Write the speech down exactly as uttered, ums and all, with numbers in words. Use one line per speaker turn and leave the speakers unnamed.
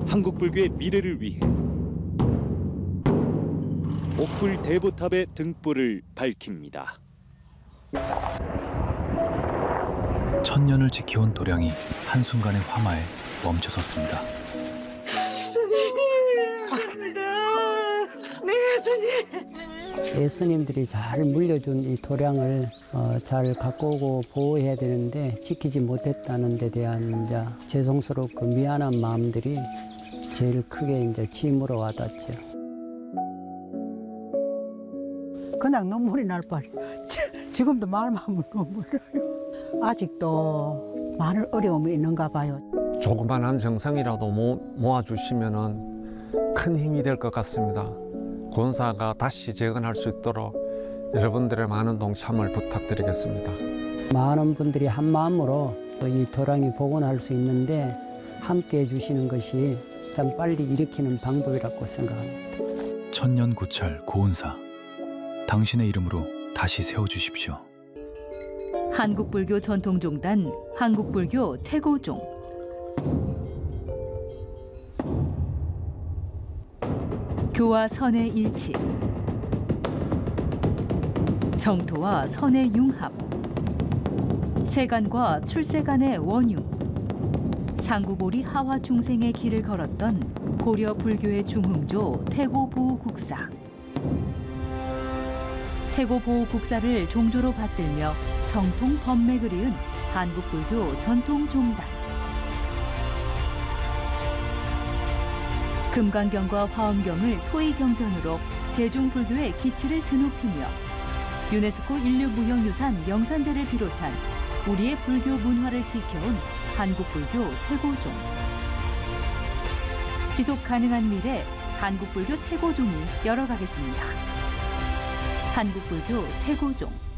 한국 불교의 미래를 위해 옥불 대보탑의 등불을 밝힙니다.
천년을 지켜온 도량이 한순간의 화마에 멈춰섰습니다.
예스님들이 잘 물려준 이 도량을 어, 잘 갖고 오고 보호해야 되는데 지키지 못했다는 데 대한 이제 죄송스럽고 미안한 마음들이 제일 크게 이제 짐으로 와닿죠.
그냥 눈물이 날 뻔. 지금도 말만 하면 눈물 나요. 아직도 많은 어려움이 있는가 봐요.
조그만한 정성이라도 모, 모아주시면 큰 힘이 될 것 같습니다. 권사가 다시 재건할 수 있도록 여러분들의 많은 동참을 부탁드리겠습니다.
많은 분들이 한 마음으로 이 도량이 복원할 수 있는데 함께 해주시는 것이 가장 빨리 일으키는 방법이라고 생각합니다.
천년 고찰 고은사, 당신의 이름으로 다시 세워주십시오.
한국불교 전통종단 한국불교 태고종. 교와 선의 일치, 정토와 선의 융합, 세간과 출세간의 원융, 상구보리 하화 중생의 길을 걸었던 고려 불교의 중흥조 태고보호국사. 태고보호국사를 종조로 받들며 정통 법맥을 이은 한국불교 전통종단. 금강경과 화엄경을 소위경전으로 대중불교의 기치를 드높이며 유네스코 인류무형유산 영산제를 비롯한 우리의 불교 문화를 지켜온 한국불교 태고종. 지속가능한 미래 한국불교 태고종이 열어가겠습니다. 한국불교 태고종.